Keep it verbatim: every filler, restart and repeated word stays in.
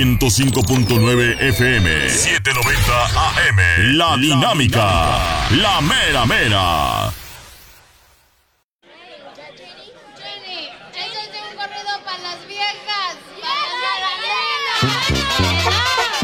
ciento cinco punto nueve F M, setecientos noventa A M. La Dinámica, la mera mera. Jenny, échate un corrido para las viejas. ¡Para la